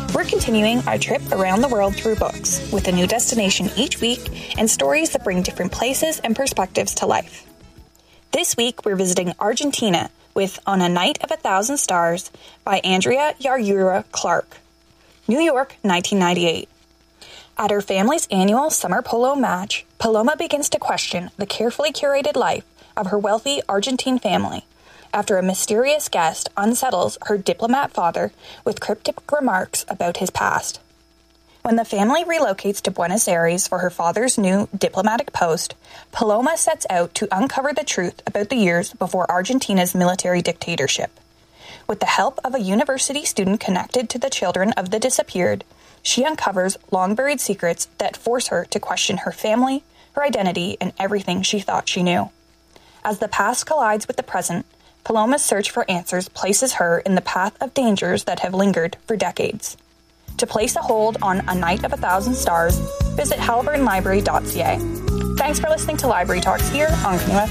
We're continuing our trip around the world through books, with a new destination each week and stories that bring different places and perspectives to life. This week, we're visiting Argentina with On a Night of a Thousand Stars by Andrea Yarura Clark. New York, 1998. At her family's annual summer polo match, Paloma begins to question the carefully curated life of her wealthy Argentine family after a mysterious guest unsettles her diplomat father with cryptic remarks about his past. When the family relocates to Buenos Aires for her father's new diplomatic post, Paloma sets out to uncover the truth about the years before Argentina's military dictatorship. With the help of a university student connected to the children of the disappeared, she uncovers long-buried secrets that force her to question her family, her identity, and everything she thought she knew. As the past collides with the present, Paloma's search for answers places her in the path of dangers that have lingered for decades. To place a hold on A Night of a Thousand Stars, visit halliburtonlibrary.ca. Thanks for listening to Library Talks here on Canoe